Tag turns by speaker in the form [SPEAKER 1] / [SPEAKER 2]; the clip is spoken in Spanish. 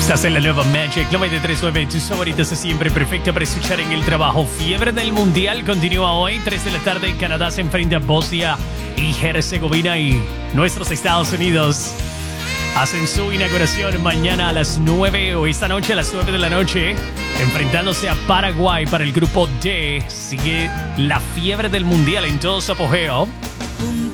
[SPEAKER 1] Estás en la nueva Magic 93.9, tus favoritas de siempre, perfecta para escuchar en el trabajo. Fiebre del Mundial continúa hoy, 3 de la tarde. Canadá se enfrenta a Bosnia y Herzegovina y nuestros Estados Unidos hacen su inauguración mañana a las 9 o esta noche a las 9 de la noche, enfrentándose a Paraguay para el grupo D. Sigue la fiebre del Mundial en todo su apogeo.